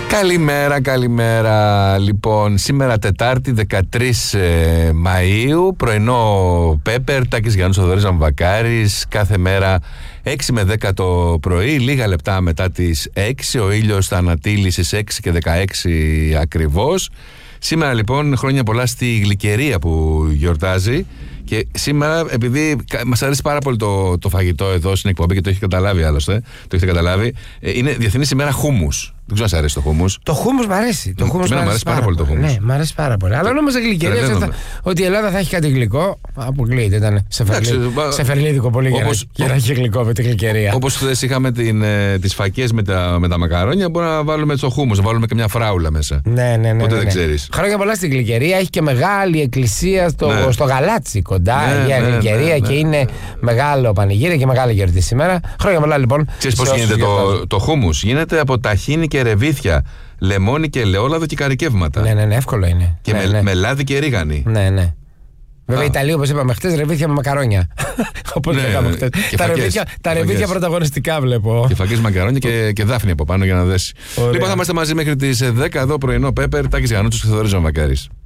Καλημέρα. Λοιπόν, σήμερα Τετάρτη 13 Μαΐου, πρωινό Πέπερ, Τάκης Γιάννους, Θοδωρής Βαμβακάρης, κάθε μέρα 6 με 10 το πρωί, λίγα λεπτά μετά τις 6, ο ήλιος θα ανατείλει στις 6 και 16 ακριβώς. Σήμερα λοιπόν χρόνια πολλά στη Γλυκερία που γιορτάζει. Και σήμερα, επειδή μας αρέσει πάρα πολύ το φαγητό εδώ στην εκπομπή και το έχει καταλάβει άλλωστε, το έχετε καταλάβει, είναι Διεθνής ημέρα χούμους. Δεν ξέρω αν σας αρέσει το χούμους. Το χούμους μ' αρέσει. Το χούμους μ' αρέσει πάρα πολύ το χούμους. Ναι, μ' αρέσει πάρα πολύ. Αλλά νόμιζα Γλυκερία ότι η Ελλάδα θα έχει κάτι γλυκό. Αποκλείεται, ήταν σεφερλίδικο πολύ για να έχει γλυκό με τη Γλυκερία. Όπως χθες είχαμε τις φακές με τα μακαρόνια, μπορούμε να βάλουμε το χούμους, να βάλουμε και μια φράουλα μέσα. Ναι. Οπότε δεν ξέρεις. Χρόνια πολλά στη Γλυκερία, έχει και μεγάλη εκκλησία στο Γαλάτσι κοντά για Γλυκερία και είναι μεγάλο πανηγύρι και μεγάλη γιορτή σήμερα. Χρόνια πολλά λοιπόν. Ξέρεις πώς γίνεται το χούμους? Γίνεται από ταχίνι και ρεβίθια, λεμόνι και ελαιόλαδο και καρικεύματα. Ναι, εύκολο είναι. Και με λάδι και ρίγανη. Ναι. Βέβαια, Ιταλία, όπως είπαμε χτες, ρεβίθια με μακαρόνια. Όπως λέγαμε χτες. Τα ρεβίθια πρωταγωνιστικά βλέπω. Και φακές μακαρόνια και δάφνη από πάνω για να δέσει. Λοιπόν, θα είμαστε μαζί μέχρι τις 10 εδώ πρωινό Πέπερ, Τάκης Γιάννους και Θοδωρής Βαμβακάρης.